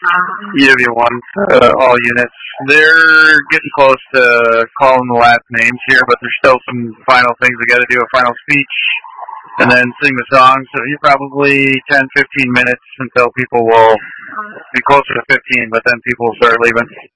UW1, all units. They're getting close to calling the last names here, but there's still some final things we got to do, a final speech, and then sing the song. So you're probably 10, 15 minutes until people will be closer to 15, but then people will start leaving.